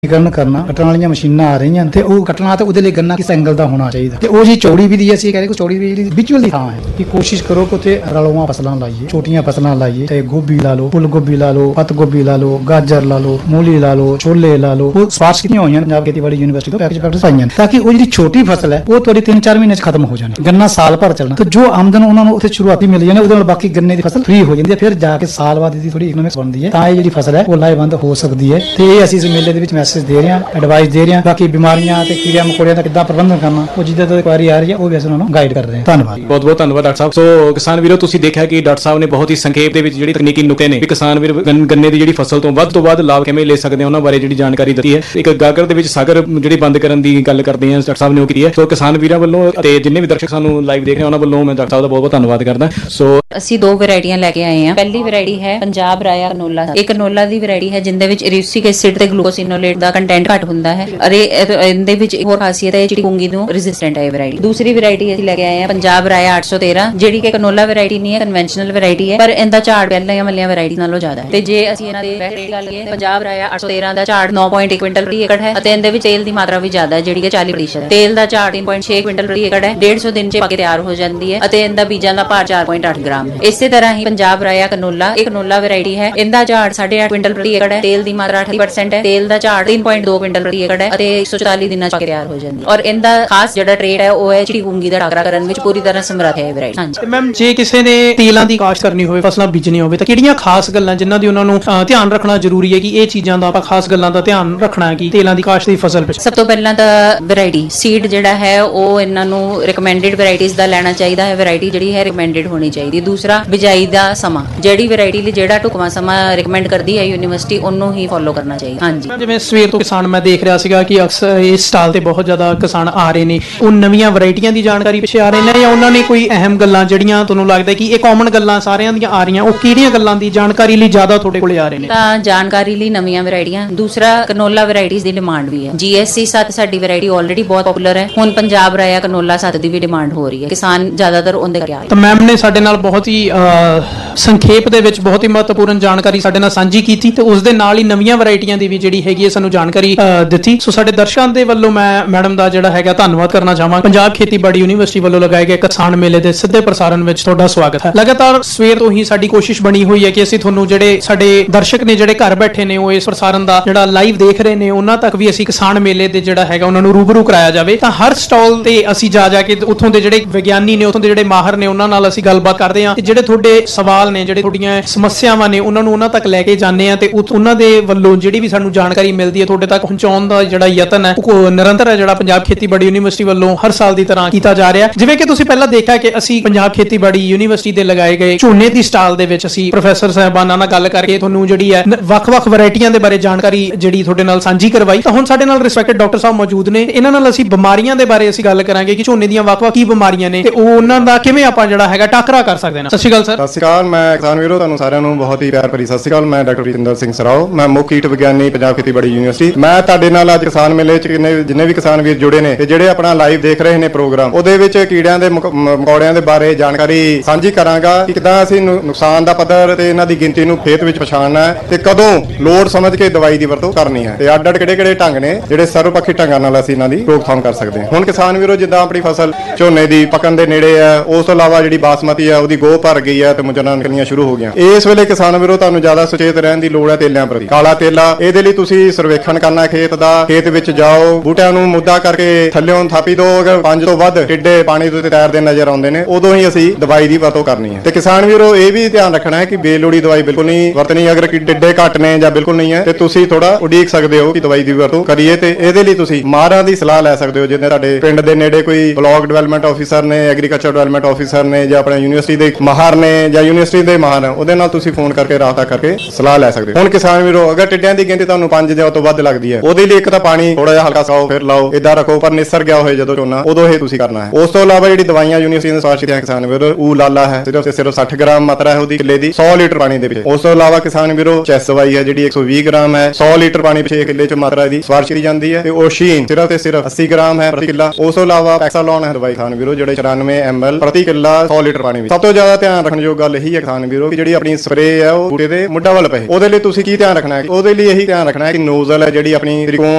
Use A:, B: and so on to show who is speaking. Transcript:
A: ਕਰਨ ਕਰਨਾ ਕੱਟਣ ਵਾਲੀਆਂ ਮਸ਼ੀਨਾਂ ਆ ਰਹੀਆਂ ਤੇ ਉਹ ਕੱਟਣਾ ਤੇ ਉਹਦੇ ਲਈ ਗੰਨਾ ਕਿਸ ਐਂਗਲ ਦਾ ਹੋਣਾ ਚਾਹੀਦਾ ਤੇ ਉਹ ਜੀ ਚੌੜੀ ਵੀ ਦੀ ਅਸੀਂ ਕਹਿੰਦੇ ਕਿ ਚੌੜੀ ਵੀ ਜਿਹੜੀ ਵਿਚੁਅਲ ਦੀ ਥਾਂ ਹੈ ਕਿ ਕੋਸ਼ਿਸ਼ ਕਰੋ ਕਿ ਉੱਥੇ ਰਲਵਾਂ ਫਸਲਾਂ ਲਾਈਏ, ਛੋਟੀਆਂ ਫਸਲਾਂ ਲਾਈਏ ਤੇ ਗੋਭੀ ਲਾ ਲਓ, ਫੁੱਲ ਗੋਭੀ ਲਾ ਲਓ, ਪੱਤ ਗੋਭੀ ਲਾ ਲਓ, ਗਾਜਰ ਲਾ ਲਓ, ਮੂਲੀ ਲਾ ਲਓ, ਛੋਲੇ ਲਾ ਲਓ। ਉਹ ਸਪਾਰਸ਼ ਕੀਤੀਆਂ ਹੋਈਆਂ ਪੰਜਾਬ ਖੇਤੀਬਾੜੀ ਯੂਨੀਵਰਸਿਟੀ ਤੋਂ ਪੈਕੇਜ ਪ੍ਰੈਕਟਿਸ ਆਈਆਂ ਤਾਂ ਕਿ ਉਹ ਜਿਹੜੀ ਛੋਟੀ ਫਸਲ ਹੈ ਉਹ ਤੁਹਾਡੀ 3-4 ਮਹੀਨੇ 'ਚ ਖਤਮ ਹੋ ਜਾਣੀ, ਗੰਨਾ ਸਾਲ ਭਰ ਚੱਲਣਾ ਤੇ ਜੋ ਆਮਦਨ ਉਹਨਾਂ ਨੂੰ ਉੱਥੇ ਸ਼ੁਰੂਆਤੀ ਮਿਲ ਜਾਂਦੀ ਉਹਦੇ ਨਾਲ ਬਾਕੀ ਗੰਨੇ ਦੀ ਫਸਲ ਫ੍ਰੀ ਹੋ ਜਾਂਦੀ ਹੈ। ਫਿਰ ਜਾ ਕੇ ਸਾਲ ਬਾਅਦ ਇਹਦੀ ਥੋੜੀ ਇਕਨੋਮਿਕਸ ਬਣਦੀ ਹੈ ਤਾਂ ਇਹ ਜਿਹੜੀ ਫਸਲ ਹੈ ਉਹ ਲਾਹੇਵੰਦ ਹੋ ਸਕਦੀ ਹੈ ਤੇ ਇਹ ਅਸੀਂ ਇਸ ਮੇਲੇ ਦੇ ਵਿੱਚ ਮੈਸੇਜ ਦੇ ਰਹੇ ਹਾਂ, ਐਡਵਾਈਸ ਦੇ ਰਹੇ ਹਾਂ। ਬਾਕੀ ਬਿਮਾਰੀਆਂ ਤੇ ਕੀੜਿਆਂ ਮਕੌੜਿਆਂ ਦਾ ਕਿੱਦਾਂ ਪ੍ਰਬੰਧਨ ਕਰਨਾ ਉਹ ਜਿੱਦਾਂ ਤੋਂ ਕੁਆਰੀ ਆ ਰਹੀ ਹੈ ਉਹ ਵੀ ਅਸੀਂ ਉਹਨਾਂ ਨੂੰ ਗਾਈਡ ਕਰ ਰਹੇ ਹਾਂ। ਧੰਨਵਾਦ,
B: ਬਹੁਤ ਬਹੁਤ ਧੰਨਵਾਦ ਡਾਕਟਰ ਸਾਹਿਬ। ਸੋ ਕਿਸਾਨ ਵੀਰੋ, ਤੁਸੀਂ ਦੇਖਿਆ ਕਿ ਡਾਕਟਰ ਸਾਹਿਬ ਨੇ ਬਹੁਤ ਹੀ ਸੰਖੇਪ ਦੇ ਵਿੱਚ ਜਿਹੜੀ ਤਕਨੀਕੀ ਨੁਕਤੇ ਨੇ ਕਿਸਾਨ ਵੀਰ ਗੰਨੇ ਦੀ ਜਿਹੜੀ ਫਸਲ ਤੋਂ ਵੱਧ ਲਾਭ ਕਿਵੇਂ ਲੈ ਸਕਦੇ ਆ ਉਹਨਾਂ ਬਾਰੇ ਜਿਹੜੀ ਜਾਣਕਾਰੀ ਦਿੱਤੀ ਹੈ। ਇੱਕ ਗਾਗਰ ਦੇ ਵਿੱਚ ਸਾਗਰ ਜਿਹੜੀ ਬੰਦ ਕਰਨ ਦੀ ਗੱਲ ਕਰਦੇ ਆ ਡਾਕਟਰ ਸਾਹਿਬ ਨੇ ਉਹ ਕੀਤੀ ਹੈ। ਸੋ ਕਿਸਾਨ ਵੀਰਾਂ ਵੱਲੋਂ ਤੇ ਜਿੰਨੇ ਵੀ ਦਰਸ਼ਕ ਸਾਨੂੰ ਲਾਈਵ ਦੇਖ ਰਹੇ ਉਹਨਾਂ ਵੱਲੋਂ ਮੈਂ ਡਾਕਟਰ ਸਾਹਿਬ ਦਾ ਬਹੁਤ ਬਹੁਤ ਧੰਨਵਾਦ ਕਰਦਾ। ਸੋ
C: ਅਸੀਂ ਦੋ ਵੈਰਾਈਟੀਆਂ ਲੈ ਕੇ ਆਏ ਹਾਂ। ਪਹਿਲੀ ਵੈਰਾਈਟੀ ਹੈ ਪੰਜਾਬ ਰਾਇਆ ਕਨੋਲਾ। ਇਹ ਕਨੋਲਾ ਦੀ ਵੈਰਾਈਟੀ ਹੈ ਜਿੰਦੇ ਵਿੱਚ ਇਰਿਊਸਿਕ ਐਸਿਡ ਤੇ ਗਲੂਕੋਸਿਨੋਲੇਟ ਦਾ ਕੰਟੈਂਟ ਘੱਟ ਹੁੰਦਾ ਹੈ ਅਰੇ ਇਹਦੇ ਵਿੱਚ ਇੱਕ ਹੋਰ ਖਾਸੀਅਤ ਹੈ ਜਿਹੜੀ ਕੁੰਗੀ ਨੂੰ ਰੈਜ਼ਿਸਟੈਂਟ ਹੈ ਇਹ ਵੈਰਾਈਟੀ। ਦੂਸਰੀ ਵੈਰਾਈਟੀ ਅਸੀਂ ਲੈ ਕੇ ਆਏ ਹਾਂ ਪੰਜਾਬ ਰਾਇਆ 813 ਜਿਹੜੀ ਕਿ ਕਨੋਲਾ ਵੈਰਾਈਟੀ ਨਹੀਂ ਹੈ, ਕਨਵੈਨਸ਼ਨਲ ਵੈਰਾਈਟੀ ਹੈ ਪਰ ਇਹਦਾ ਝਾੜ ਪਹਿਲਾਂ ਵਾਲੀਆਂ ਵੈਰਾਈਟੀ ਨਾਲੋਂ ਜ਼ਿਆਦਾ ਹੈ। ਤੇ ਜੇ ਅਸੀਂ ਇਹਨਾਂ ਦੇ ਵੈਰਾਈਟੀ ਗੱਲ ਕਰੀਏ ਪੰਜਾਬ ਰਾਇਆ 813 ਦਾ ਝਾੜ 9.1 ਕੁਇੰਟਲ ਪ੍ਰਤੀ ਏਕੜ ਹੈ ਅਤੇ ਇਹਦੇ ਵਿੱਚ ਤੇਲ ਦੀ ਮਾਤਰਾ ਵੀ ਜ਼ਿਆਦਾ ਹੈ ਜਿਹੜੀ ਕਿ 40% ਹੈ। ਤੇਲ ਦਾ ਝਾੜ 3.6 ਕੁਇੰਟਲ ਪ੍ਰਤੀ ਏਕੜ ਹੈ, 150 ਦਿਨ 'ਚ ਪੱਕ ਕੇ ਤਿਆਰ ਹੋ ਜਾਂਦੀ ਹੈ ਅਤੇ ਇਹਦਾ ਬੀਜਾਂ ਦਾ ਭਾਰ 4.8 ਗ੍ਰਾਮ ਹੈ। ਇਸੇ ਤਰ੍ਹਾਂ ਹੀ ਪੰਜਾਬ ਰਾਇਆ ਕਨੋਲਾ ਇੱਕ ਕਨੋਲਾ ਵੈਰਾਈਟੀ ਹੈ। ਇਹਦਾ ਝਾੜ 8.5 ਕੁਇੰਟਲ ਪ੍ਰਤੀ ਏਕੜ ਹੈ, ਤੇਲ ਦੀ ਮਾਤਰਾ 38% ਹੈ, ਤੇਲ ਦਾ ਝਾੜ 3.2 ਕੁਇੰਟਲ ਪ੍ਰਤੀ ਏਕੜ ਹੈ ਅਤੇ 144 ਦਿਨਾਂ 'ਚ ਪੱਕ ਕੇ ਤਿਆਰ ਹੋ ਜਾਂਦੀ ਹੈ। ਔਰ ਇਹਦਾ ਖਾਸ ਜਿਹੜਾ ਟ੍ਰੇਡ ਹੈ ਉਹ ਹੈ ਚਿੜੀ ਕੁੰਗੀ ਦਾ ਟਾਕਰਾ ਕਰਨ ਵਿੱਚ ਪੂਰੀ ਤਰ੍ਹਾਂ ਸਮਰੱਥ ਹੈ ਇਹ ਵੈਰਾਈਟੀ। ਹਾਂਜੀ
D: ਮੈਮ, ਜੇ ਕਿਸੇ ਨੇ ਤੇਲਾਂ ਦੀ ਕਾਸ਼ਤ ਕਰਨੀ ਹੋਵੇ, ਫਸਲਾਂ ਬੀਜਣੀ ਹੋਵੇ ਤਾਂ ਕਿਹੜੀਆਂ ਖਾਸ ਗੱਲਾਂ ਜਿਨ੍ਹਾਂ ਦੀ ਉਹਨਾਂ ਨੂੰ ਧਿਆਨ ਰੱਖਣਾ ਜ਼ਰੂਰੀ ਹੈ ਕਿ ਇਹ ਚੀਜ਼ਾਂ ਦਾ ਆਪਾਂ ਖਾਸ ਗੱਲਾਂ ਦਾ ਧਿਆਨ ਰੱਖਣਾ ਹੈ ਕਿ ਤੇਲਾਂ ਦੀ ਕਾਸ਼ਤ ਦੀ ਫਸਲ ਵਿੱਚ?
C: ਸਭ ਤੋਂ ਪਹਿਲਾਂ ਤਾਂ ਵੈਰਾਈਟੀ ਸੀਡ ਜਿਹੜਾ ਹੈ ਉਹ ਇਹਨਾਂ ਨੂੰ ਰਿਕਮੈਂਡਡ ਵੈਰਾਈਟੀਜ਼ ਦਾ ਲੈਣਾ ਚਾਹੀਦਾ ਹੈ। ਵੈਰਾਈਟੀ ਜਿਹੜੀ ਹੈ ਰਿਕਮੈਂਡਡ ਹੋਣੀ ਚਾਹੀਦੀ ਹੈ। ਦੂਸਰਾ ਬਿਜਾਈ ਦਾ ਸਮਾਂ, ਜਿਹੜੀ ਵੈਰਾਈਟੀ ਲਈ ਜਿਹੜਾ ਢੁਕਵਾਂ ਸਮਾਂ ਰਿਕਮੈਂਡ ਕਰਦੀ ਹੈ ਯੂਨੀਵਰਸਿਟੀ ਉਹਨੂੰ ਹੀ ਫੋਲੋ ਕਰਨਾ ਚਾਹੀਦਾ। ਹਾਂਜੀ,
D: ਜਿਵੇਂ ਸਵੇਰ ਤੋਂ ਕਿਸਾਨ ਮੈਂ ਦੇਖ ਰਿਹਾ ਸੀਗਾ ਕਿ ਅਕਸਰ ਇਸ ਸਟਾਲ ਤੇ ਬਹੁਤ ਜ਼ਿਆਦਾ ਕਿਸਾਨ ਆ ਰਹੇ ਨੇ, ਉਹ ਨਵੀਆਂ ਵੈਰਾਈਟੀਆਂ ਦੀ ਜਾਣਕਾਰੀ ਪਿੱਛੇ ਆ ਰਹੇ ਨੇ ਜਾਂ ਉਹਨਾਂ ਨੇ ਕੋਈ ਅਹਿਮ ਗੱਲਾਂ ਜਿਹੜੀਆਂ ਤੁਹਾਨੂੰ ਲੱਗਦਾ ਕਿ ਇਹ ਕਾਮਨ ਗੱਲਾਂ ਸਾਰਿਆਂ ਦੀਆਂ ਆ ਰਹੀਆਂ, ਉਹ ਕਿਹੜੀਆਂ ਗੱਲਾਂ ਦੀ ਜਾਣਕਾਰੀ ਲਈ ਜ਼ਿਆਦਾ ਤੁਹਾਡੇ ਕੋਲੇ ਆ ਰਹੇ ਨੇ?
C: ਤਾਂ ਜਾਣਕਾਰੀ ਲਈ ਨਵੀਆਂ ਵੈਰਾਈਟੀਆਂ, ਦੂਸਰਾ ਕਨੋਲਾ ਵੈਰਾਈਟੀਜ਼ ਦੀ ਡਿਮਾਂਡ ਵੀ ਹੈ। GSC 7 ਸਾਡੀ ਵੈਰਾਈਟੀ ਆਲਰੇਡੀ ਬਹੁਤ ਪਪੂਲਰ ਹੈ, ਹੁਣ ਪੰਜਾਬ ਰਾਇਆ ਕਨੋਲਾ 7 ਦੀ ਵੀ ਡਿਮਾਂਡ ਹੋ ਰਹੀ ਹੈ, ਕਿਸਾਨ ਜ਼ਿਆਦਾਤਰ ਉਹਦੇ ਕਰਕੇ ਆ ਰਹੇ।
D: ਤਾਂ ਮੈਮ ਨੇ ਸਾਡੇ ਨਾਲ ਬਹੁਤ ਹੀ ਸੰਖੇਪ ਦੇ ਵਿੱਚ ਬਹੁਤ ਹੀ ਮਹੱਤਵਪੂਰਨ ਜਾਣਕਾਰੀ ਸਾਡੇ ਨਾਲ ਸਾਂਝੀ ਕੀਤੀ ਤੇ ਉਸ ਦੇ ਨਾਲ ਹੀ ਨਵੀਆਂ ਵੈਰਾਈਟੀਆਂ ਦੀ ਵੀ ਜਿਹੜੀ ਹੈਗੀ ਹੈ ਸਾਨੂੰ ਜਾਣਕਾਰੀ ਦਿੱਤੀ। ਸੋ ਸਾਡੇ ਦਰਸ਼ਕਾਂ ਦੇ ਵੱਲੋਂ ਮੈਂ ਮੈਡਮ ਦਾ ਜਿਹੜਾ ਹੈਗਾ ਧੰਨਵਾਦ ਕਰਨਾ ਚਾਹਾਂਗਾ। ਪੰਜਾਬ ਖੇਤੀਬਾੜੀ ਯੂਨੀਵਰਸਿਟੀ ਵੱਲੋਂ ਲਗਾਏ ਗਏ ਕਿਸਾਨ ਮੇਲੇ ਦੇ ਸਿੱਧੇ ਪ੍ਰਸਾਰਣ ਵਿੱਚ ਤੁਹਾਡਾ ਸਵਾਗਤ ਹੈ। ਲਗਾਤਾਰ ਸਵੇਰ ਤੋਂ ਹੀ ਸਾਡੀ ਕੋਸ਼ਿਸ਼ ਬਣੀ ਹੋਈ ਹੈ ਕਿ ਅਸੀਂ ਤੁਹਾਨੂੰ ਜਿਹੜੇ ਸਾਡੇ ਦਰਸ਼ਕ ਨੇ ਜਿਹੜੇ ਘਰ ਬੈਠੇ ਨੇ ਉਹ ਇਸ ਪ੍ਰਸਾਰਣ ਦਾ ਜਿਹੜਾ ਲਾਈਵ ਦੇਖ ਰਹੇ ਨੇ ਉਹਨਾਂ ਤੱਕ ਵੀ ਅਸੀਂ ਕਿਸਾਨ ਮੇਲੇ ਦੇ ਜਿਹੜਾ ਹੈਗਾ ਉਹਨਾਂ ਨੂੰ ਰੂਬਰੂ ਕਰਾਇਆ ਜਾਵੇ। ਤਾਂ ਹਰ ਸਟਾਲ ਤੇ ਅਸੀਂ ਜਾ ਕੇ ਉੱਥੋਂ ਦੇ ਜਿਹੜੇ ਵਿਗਿਆਨੀ ਨੇ, ਉੱਥੋਂ ਦੇ ਜਿਹੜੇ ਮਾਹਰ ਨੇ ਉਹਨਾਂ ਨਾਲ ਅਸੀਂ ਗੱਲਬਾਤ ਕਰਦੇ ਹਾਂ ਤੇ ਜਿਹੜੇ ਤੁਹਾਡੇ ਸਵਾਲ ਨੇ, ਜਿਹੜੇ ਤੁਹਾਡੀਆਂ ਸਮੱਸਿਆਵਾਂ ਨੇ ਉਹਨਾਂ ਨੂੰ ਉਹਨਾਂ ਤੱਕ ਲੈ ਕੇ ਜਾਂਦੇ ਆ ਤੇ ਉਹਨਾਂ ਦੇ ਵੱਲੋਂ ਜਿਹੜੀ ਵੀ ਸਾਨੂੰ ਜਾਣਕਾਰੀ ਮਿਲਦੀ ਹੈ ਤੁਹਾਡੇ ਤੱਕ ਪਹੁੰਚਾਉਣ ਦਾ ਜਿਹੜਾ ਯਤਨ ਹੈ ਉਹ ਨਿਰੰਤਰ ਹੈ ਜਿਹੜਾ ਪੰਜਾਬ ਖੇਤੀਬਾੜੀ ਯੂਨੀਵਰਸਿਟੀ ਵੱਲੋਂ ਹਰ ਸਾਲ ਦੀ ਤਰ੍ਹਾਂ ਕੀਤਾ ਜਾ ਰਿਹਾ। ਜਿਵੇਂ ਕਿ ਤੁਸੀਂ ਪਹਿਲਾਂ ਦੇਖਿਆ ਕਿ ਅਸੀਂ ਪੰਜਾਬ ਖੇਤੀਬਾੜੀ ਯੂਨੀਵਰਸਿਟੀ ਦੇ ਲਗਾਏ ਗਏ ਝੋਨੇ ਦੀ ਸਟਾਲ ਦੇ ਵਿੱਚ ਅਸੀਂ ਪ੍ਰੋਫੈਸਰ ਸਾਹਿਬਾਨਾਂ ਨਾਲ ਗੱਲ ਕਰਕੇ ਤੁਹਾਨੂੰ ਜਿਹੜੀ ਹੈ ਵੱਖ-ਵੱਖ ਵੈਰਾਈਟੀਆਂ ਦੇ ਬਾਰੇ ਜਾਣਕਾਰੀ ਜਿਹੜੀ ਤੁਹਾਡੇ ਨਾਲ ਸਾਂਝੀ ਕਰਵਾਈ। ਤਾਂ ਹੁਣ ਸਾਡੇ ਨਾਲ ਰਿਸਪੈਕਟਡ ਡਾਕਟਰ ਸਾਹਿਬ ਮੌਜੂਦ ਨੇ, ਇਹਨਾਂ ਨਾਲ ਅਸੀਂ ਬਿਮਾਰੀਆਂ ਦੇ ਬਾਰੇ ਅਸੀਂ ਗੱਲ ਕਰਾਂਗੇ ਕਿ ਝੋਨੇ ਦੀਆਂ ਵੱਖ-ਵੱਖ ਕੀ ਬਿਮਾਰੀਆਂ ਨੇ ਤੇ ਉਹਨਾਂ ਦਾ ਕਿਵੇਂ ਆਪਾਂ ਜਿਹੜਾ ਹੈਗਾ ਟਾਕਰਾ ਕਰ ਸਕਦੇ ਹਾਂ। ਸਤਿ ਸ਼੍ਰੀ ਅਕਾਲ ਸਰ।
E: ਸਤਿ ਸ਼੍ਰੀ ਅਕਾਲ, ਮੈਂ ਕਿਸਾਨ ਵੀਰੋ ਤੁਹਾਨੂੰ ਸਾਰਿਆਂ ਨੂੰ ਬਹੁਤ ਹੀ ਪਿਆਰ ਭਰੀ ਸਤਿ ਸ਼੍ਰੀ ਅਕਾਲ। ਮੈਂ ਡਾਕਟਰ ਪ੍ਰੀਤਿੰਦਰ ਸਿੰਘ ਸਰਾਓ, ਮੈਂ ਮੁੱਖ ਕੀਟ ਵਿਗਿਆਨੀ ਪੰਜਾਬ ਖੇਤੀਬਾੜੀ ਯੂਨੀਵਰਸਿਟੀ। ਮੈਂ ਤੁਹਾਡੇ ਨਾਲ ਅੱਜ ਕਿਸਾਨ ਮੇਲੇ 'ਚ ਜਿੰਨੇ ਵੀ ਕਿਸਾਨ ਵੀਰ ਜੁੜੇ ਨੇ ਤੇ ਜਿਹੜੇ ਆਪਣਾ ਲਾਈਵ ਦੇਖ ਰਹੇ ਨੇ ਪ੍ਰੋਗਰਾਮ, ਉਹਦੇ ਵਿੱਚ ਕੀੜਿਆਂ ਦੇ ਮਕੌੜਿਆਂ ਦੇ ਬਾਰੇ ਜਾਣਕਾਰੀ ਸਾਂਝੀ ਕਰਾਂਗਾ ਕਿ ਕਿੱਦਾਂ ਅਸੀਂ ਨੁਕਸਾਨ ਦਾ ਪੱਧਰ ਤੇ ਇਹਨਾਂ ਦੀ ਗਿਣਤੀ ਨੂੰ ਖੇਤ ਵਿੱਚ ਪਛਾਣਨਾ ਹੈ ਤੇ ਕਦੋਂ ਲੋੜ ਸਮਝ ਕੇ ਦਵਾਈ ਦੀ ਵਰਤੋਂ ਕਰਨੀ ਹੈ ਤੇ ਅੱਡ-ਅੱਡ ਕਿਹੜੇ-ਕਿਹੜੇ ਢੰਗ ਨੇ ਜਿਹੜੇ ਸਰਵਪੱਖੀ ਢੰਗਾਂ ਨਾਲ ਅਸੀਂ ਇਹਨਾਂ ਦੀ ਰੋਕਥਾਮ ਕਰ ਸਕਦੇ ਹਾਂ। ਹੁਣ ਕਿਸਾਨ ਵੀਰੋ, ਜਿੱਦਾਂ ਆਪਣੀ ਫਸਲ ਝੋਨੇ ਦੀ ਪੱਕਣ ਦੇ ਨੇੜੇ ਹੈ, ਉਸ ਤੋਂ ਇਲਾਵਾ ਜਿਹੜੀ ਬਾਸਮਤੀ ਹੈ ਉਹਦੀ ਗੋਹ ਭਰ ਗਈ ਹੈ ਤੇ ਮੁੰਜਰਾਂ ਨਿਕਲਣੀਆਂ ਸ਼ੁਰੂ ਹੋ ਗਈਆਂ। ਇਸ ਵੇਲੇ ਕਿਸਾਨ ਵੀਰੋ ਤੁਹਾਨੂੰ ਜ਼ਿਆਦਾ ਸੁਚੇਤ ਰਹਿਣ ਦੀ ਲੋੜ ਹੈ ਤੇਲਿਆਂ ਪ੍ਰਤੀ। ਕਾਲਾ ਤੇਲਾ, ਇਹਦੇ ਲਈ ਤੁਸੀਂ ਸਰਵੇਖਣ ਕਰਨਾ ਖੇਤ ਦਾ, ਖੇਤ ਵਿੱਚ ਜਾਓ, ਬੂਟਿਆਂ ਨੂੰ ਮੁੱਦਾ ਕਰਕੇ ਥੱਲਿਓਂ ਥਾਪੀ ਦੋ, ਅਗਰ 5 ਤੋਂ ਵੱਧ ਟਿੱਡੇ ਪਾਣੀ ਦੇ ਉੱਤੇ ਤੈਰਦੇ ਨਜ਼ਰ ਆਉਂਦੇ ਨੇ ਉਦੋਂ ਹੀ ਅਸੀਂ ਦਵਾਈ ਦੀ ਵਰਤੋਂ ਕਰਨੀ ਹੈ। ਤੇ ਕਿਸਾਨ ਵੀਰੋ ਇਹ ਵੀ ਧਿਆਨ ਰੱਖਣਾ ਹੈ ਕਿ ਬੇਲੋੜੀ ਦਵਾਈ ਬਿਲਕੁਲ ਨਹੀਂ ਵਰਤਣੀ। ਅਗਰ ਟਿੱਡੇ ਘੱਟ ਨੇ ਜਾਂ ਬਿਲਕੁਲ ਨਹੀਂ ਹੈ ਤੇ ਤੁਸੀਂ ਥੋੜਾ ਉਡੀਕ ਸਕਦੇ ਹੋ ਕਿ ਦਵਾਈ ਦੀ ਵਰਤੋਂ ਕਰੀਏ ਤੇ ਇਹਦੇ ਲਈ ਤੁਸੀਂ ਮਾਹਰਾਂ ਦੀ ਸਲਾਹ ਲੈ ਸਕਦੇ ਹੋ। ਜਿਵੇਂ ਤੁਹਾਡੇ ਪਿੰਡ ਦੇ ਨੇੜੇ ਕੋਈ ਬਲਾਕ ਡਿਵੈਲਪਮੈਂਟ ਆਫੀਸਰ ਨੇ, ਐਗਰੀਕਲਚਰ ਡਿਵੈਲਪਮੈਂਟ ਆਫੀਸਰ ਨੇ ਜਾਂ ਆਪਣੇ ਯੂਨੀਵਰਸਿਟੀ ਦੇ ਮਾਹਰ ਨੇ ਜਾਂ ਯੂਨੀਵਰਸਿਟੀ ਦੇ ਮਾਹਰ, ਉਹਦੇ ਨਾਲ ਤੁਸੀਂ ਫੋਨ ਕਰਕੇ ਰਾਬਤਾ ਕਰਕੇ ਸਲਾਹ ਲੈ ਸਕਦੇ ਹੋ। ਹੁਣ ਕਿਸਾਨ ਵੀਰੋ, ਅਗਰ ਟਿੱਡਿਆਂ ਦੀ ਗਿਣਤੀ ਤੁਹਾਨੂੰ 5 ਜਾਂ ਤੋਂ ਵੱਧ ਲੱਗਦੀ ਹੈ, ਉਹਦੇ ਲਈ ਇੱਕ ਤਾਂ ਪਾਣੀ ਥੋੜਾ ਜਿਹਾ ਹਲਕਾ ਸਾਓ ਫਿਰ ਲਾਓ, ਇਦਾਂ ਰੱਖੋ ਪਰ ਨਿਸਰ ਗਿਆ ਹੋਏ ਜਦੋਂ ਝੋਨਾ, ਉਦੋਂ ਇਹ ਤੁਸੀਂ ਕਰਨਾ ਹੈ। ਉਸ ਤੋਂ ਇਲਾਵਾ ਜਿਹੜੀ ਦਵਾਈਆਂ ਯੂਨੀਵਰਸਿਟੀ ਨੇ ਸਿਫਾਰਿਸ਼ ਕੀਤੀਆਂ ਕਿਸਾਨ ਵੀਰੋ, ਉਹ ਲਾਲਾ ਹੈ, ਸਿਰਫ 60 ਗ੍ਰਾਮ ਮਾਤਰਾ ਹੈ ਉਹਦੀ ਕਿੱਲੇ ਦੀ 100 ਲੀਟਰ ਪਾਣੀ ਦੇ ਵਿੱਚ। ਉਸ ਤੋਂ ਇਲਾਵਾ ਕਿਸਾਨ ਵੀਰੋ ਚੈਸ ਦਵਾਈ ਹੈ ਜਿਹੜੀ 120 ਗ੍ਰਾਮ ਹੈ, 100 ਲੀਟਰ ਪਾਣੀ ਪਿਛੇ ਕਿੱਲੇ ਚ ਮਾਤਰਾ ਦੀ ਸਿਫਾਰਿਸ਼ ਕੀਤੀ ਜਾਂਦੀ ਹੈ। ਤੇ ਓਸ਼ੀਨ ਸਿਰਫ ਤੇ ਸਿਰਫ 80 ਗ੍ਰਾਮ ਹੈ ਪ੍ਰਤੀ ਕਿੱਲਾ। ਉਸ ਤੋਂ ਇਲਾਵਾ ਪੈਕਸਾਲੋਨ ਹੈ ਦਵਾਈ ਕਿਸਾਨ ਵੀਰੋ ਜਿਹੜੇ 94 ml ਪ੍ਰਤੀ ਕਿੱਲਾ 100 ਲੀਟਰ ਪਾਣੀ ਵਿੱਚ। ਸਭ ਤੋਂ ਜ਼ਿਆਦਾ ਧਿਆਨ ਰੱਖਣ ਯੋਗ ਗੱਲ ਇਹੀ ਹੈ ਕਿਸਾਨ ਵੀਰੋ ਕਿ ਜਿਹੜੀ ਆਪਣੀ ਸਪਰੇ ਹੈ ਉਹ ਬੂਟੇ ਦੇ ਮੁੱਢਾਂ ਵੱਲ ਪਏ, ਉਹਦੇ ਲਈ ਤੁਸੀਂ ਕੀ ਧਿਆਨ ਰੱਖਣਾ ਹੈ? ਉਹਦੇ ਲਈ ਇਹੀ ਧਿਆਨ ਰੱਖਣਾ ਹੈ ਕਿ ਨੋਜ਼ਲ ਹੈ ਜਿਹੜੀ ਆਪਣੀ